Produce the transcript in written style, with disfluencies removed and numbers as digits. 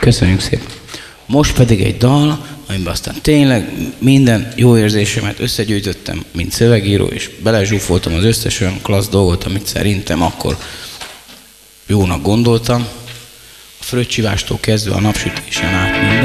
Köszönjük szépen. Most pedig egy dal, amiben aztán tényleg minden jó érzésemet összegyűjtöttem, mint szövegíró, és belezsúfoltam az összes olyan klassz dolgot, amit szerintem akkor jónak gondoltam. A fröccsivástól kezdve a napsütésen át minden.